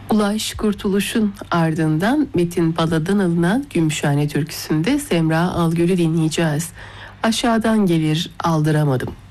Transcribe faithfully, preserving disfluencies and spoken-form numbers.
Ulaş Kurtuluş'un ardından Metin Bala'dan alınan Gümüşhane türküsünde Semra Algöl'ü dinleyeceğiz. Aşağıdan gelir aldıramadım.